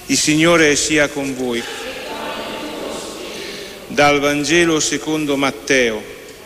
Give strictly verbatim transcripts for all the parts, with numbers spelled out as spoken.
Il Signore sia con voi. Dal Vangelo secondo Matteo.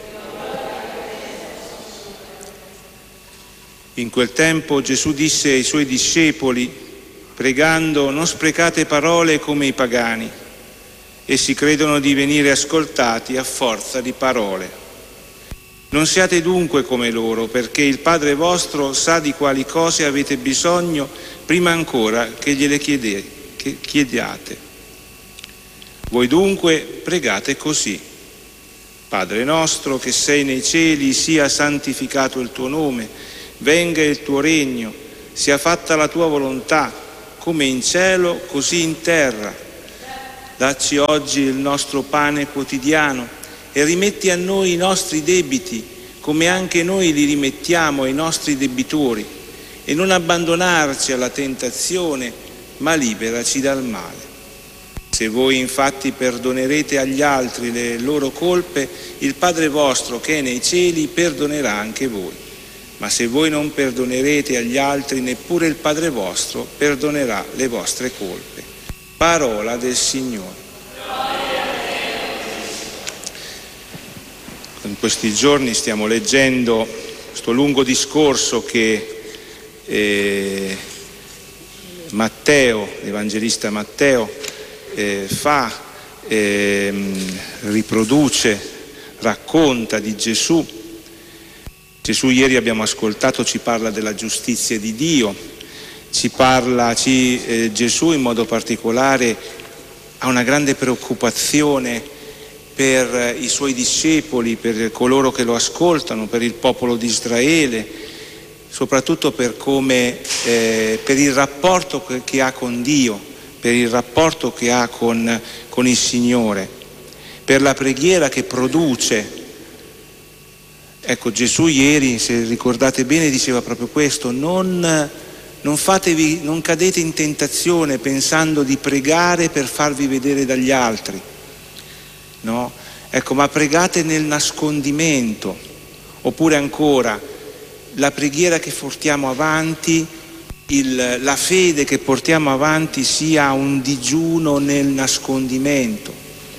In quel tempo Gesù disse ai suoi discepoli, pregando: non sprecate parole come i pagani. Essi credono di venire ascoltati a forza di parole. Non siate dunque come loro, perché il Padre vostro sa di quali cose avete bisogno prima ancora che gliele chiede, che chiediate. Voi dunque pregate così: Padre nostro che sei nei cieli, sia santificato il tuo nome, venga il tuo regno, sia fatta la tua volontà, come in cielo così in terra. Dacci oggi il nostro pane quotidiano e rimetti a noi i nostri debiti, come anche noi li rimettiamo ai nostri debitori, e non abbandonarci alla tentazione, ma liberaci dal male. Se voi infatti perdonerete agli altri le loro colpe, il Padre vostro che è nei cieli perdonerà anche voi. Ma se voi non perdonerete agli altri, neppure il Padre vostro perdonerà le vostre colpe. Parola del Signore. In questi giorni stiamo leggendo questo lungo discorso che eh, Matteo, l'Evangelista Matteo, eh, fa, eh, riproduce, racconta di Gesù. Gesù, ieri abbiamo ascoltato, ci parla della giustizia di Dio, ci parla, ci, eh, Gesù in modo particolare ha una grande preoccupazione per i suoi discepoli, per coloro che lo ascoltano, per il popolo di Israele, soprattutto per come, eh, per il rapporto che, che ha con Dio, per il rapporto che ha con, con il Signore, per la preghiera che produce. Ecco, Gesù ieri, se ricordate bene, diceva proprio questo: non, non fatevi, non cadete in tentazione pensando di pregare per farvi vedere dagli altri, no? Ecco, ma pregate nel nascondimento. Oppure ancora, la preghiera che portiamo avanti, il, la fede che portiamo avanti sia un digiuno nel nascondimento.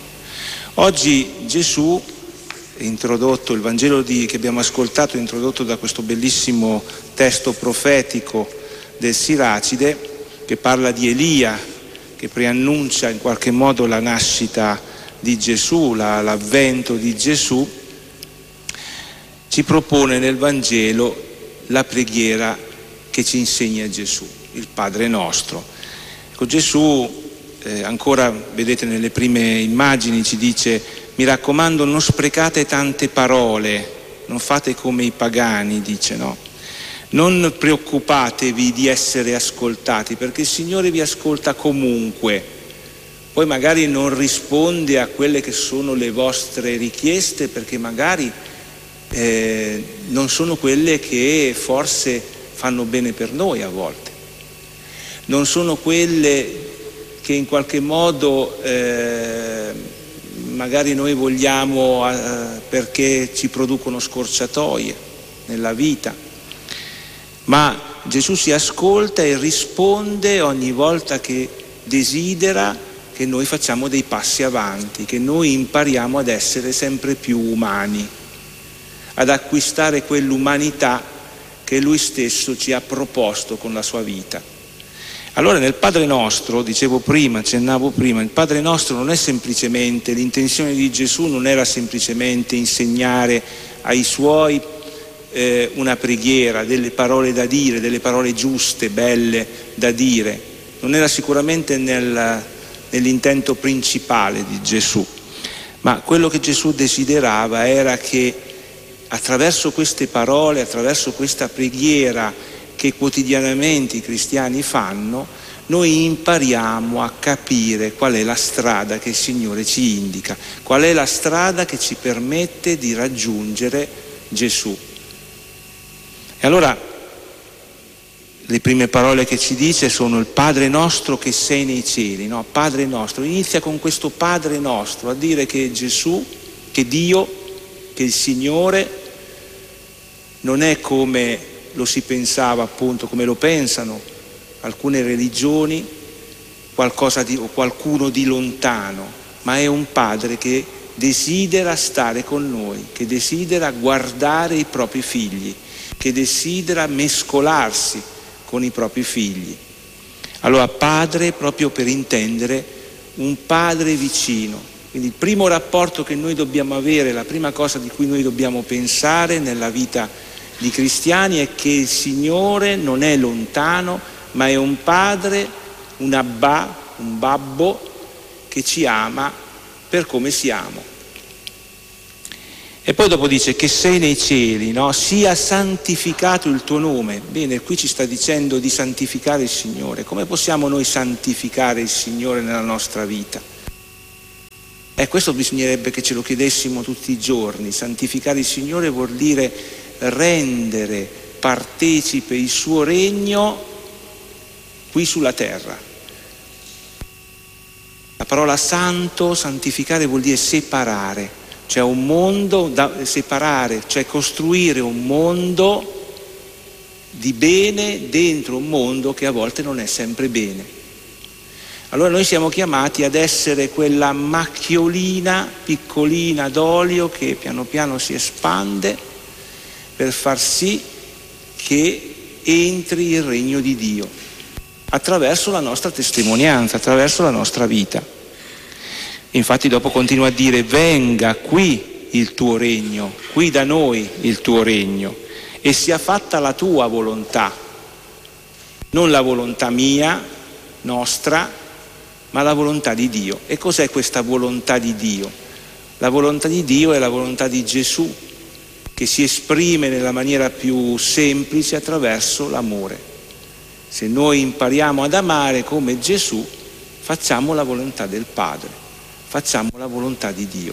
Oggi Gesù, introdotto, il Vangelo di, che abbiamo ascoltato, introdotto da questo bellissimo testo profetico del Siracide, che parla di Elia, che preannuncia in qualche modo la nascita di Gesù, la, l'avvento di Gesù, ci propone nel Vangelo la preghiera che ci insegna Gesù, il Padre nostro. Ecco, Gesù, eh, ancora vedete nelle prime immagini, ci dice: mi raccomando, non sprecate tante parole, non fate come i pagani, dice, no? Non preoccupatevi di essere ascoltati, perché il Signore vi ascolta comunque. Poi magari non risponde a quelle che sono le vostre richieste, perché magari eh, non sono quelle che forse fanno bene per noi a volte. Non sono quelle che in qualche modo eh, magari noi vogliamo eh, perché ci producono scorciatoie nella vita, ma Gesù si ascolta e risponde ogni volta che desidera che noi facciamo dei passi avanti, che noi impariamo ad essere sempre più umani, ad acquistare quell'umanità che Lui stesso ci ha proposto con la sua vita. Allora nel Padre Nostro, dicevo prima, accennavo prima, il Padre Nostro non è semplicemente, l'intenzione di Gesù non era semplicemente insegnare ai Suoi eh, una preghiera, delle parole da dire, delle parole giuste, belle da dire. Non era sicuramente nel, nell'intento principale di Gesù, ma quello che Gesù desiderava era che attraverso queste parole, attraverso questa preghiera che quotidianamente i cristiani fanno, noi impariamo a capire qual è la strada che il Signore ci indica, qual è la strada che ci permette di raggiungere Gesù. E allora le prime parole che ci dice sono: il Padre nostro che sei nei cieli, no? Padre nostro, inizia con questo Padre nostro, a dire che Gesù, che Dio, che il Signore non è come lo si pensava, appunto, come lo pensano alcune religioni, qualcosa di, o qualcuno di lontano, ma è un padre che desidera stare con noi, che desidera guardare i propri figli, che desidera mescolarsi con i propri figli. Allora padre, proprio per intendere un padre vicino. Quindi il primo rapporto che noi dobbiamo avere, la prima cosa di cui noi dobbiamo pensare nella vita di cristiani è che il Signore non è lontano, ma è un padre, un abbà, un babbo che ci ama per come siamo. E poi dopo dice che sei nei cieli, no? Sia santificato il tuo nome. Bene, qui ci sta dicendo di santificare il Signore. Come possiamo noi santificare il Signore nella nostra vita? E questo bisognerebbe che ce lo chiedessimo tutti i giorni. Santificare il Signore vuol dire rendere partecipe il suo regno qui sulla terra. La parola santo, santificare, vuol dire separare. Cioè un mondo da separare, cioè costruire un mondo di bene dentro un mondo che a volte non è sempre bene. Allora noi siamo chiamati ad essere quella macchiolina piccolina d'olio che piano piano si espande per far sì che entri il regno di Dio attraverso la nostra testimonianza, attraverso la nostra vita. Infatti dopo continua a dire: venga qui il tuo regno, qui da noi il tuo regno, e sia fatta la tua volontà, non la volontà mia, nostra, ma la volontà di Dio. E cos'è questa volontà di Dio? La volontà di Dio è la volontà di Gesù, che si esprime nella maniera più semplice attraverso l'amore. Se noi impariamo ad amare come Gesù, facciamo la volontà del Padre. Facciamo la volontà di Dio.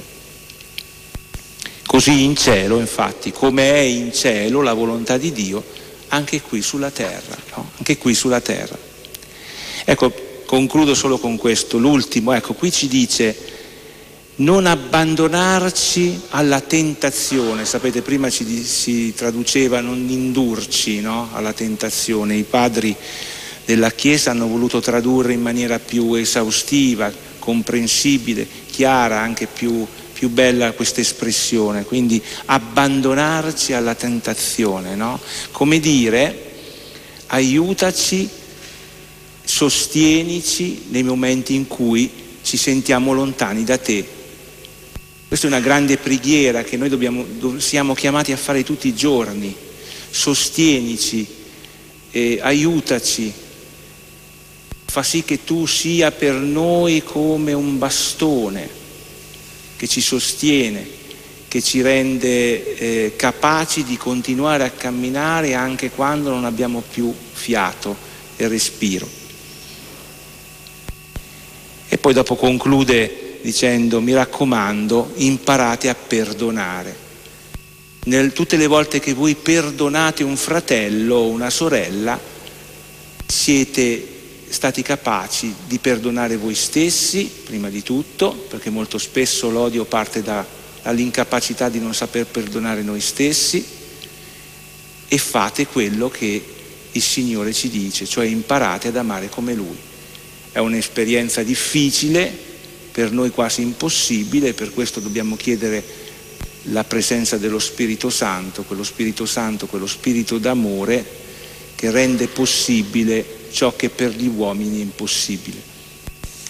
Così in cielo, infatti, come è in cielo la volontà di Dio, anche qui sulla terra, no? Anche qui sulla terra. Ecco, concludo solo con questo, l'ultimo, ecco, qui ci dice non abbandonarci alla tentazione. Sapete, prima ci, si traduceva non indurci, no? Alla tentazione. I padri della Chiesa hanno voluto tradurre in maniera più esaustiva, comprensibile, chiara, anche più, più bella questa espressione. Quindi abbandonarci alla tentazione, no? Come dire, aiutaci, sostienici nei momenti in cui ci sentiamo lontani da te. Questa è una grande preghiera che noi dobbiamo, siamo chiamati a fare tutti i giorni. Sostienici, eh, aiutaci, fa sì che tu sia per noi come un bastone che ci sostiene, che ci rende eh, capaci di continuare a camminare anche quando non abbiamo più fiato e respiro. E poi dopo conclude dicendo: mi raccomando, imparate a perdonare. Nel, tutte le volte che voi perdonate un fratello o una sorella, siete stati capaci di perdonare voi stessi, prima di tutto, perché molto spesso l'odio parte da, dall'incapacità di non saper perdonare noi stessi, e fate quello che il Signore ci dice, cioè imparate ad amare come Lui. È un'esperienza difficile, per noi quasi impossibile, per questo dobbiamo chiedere la presenza dello Spirito Santo, quello Spirito Santo, quello Spirito d'amore che rende possibile ciò che per gli uomini è impossibile.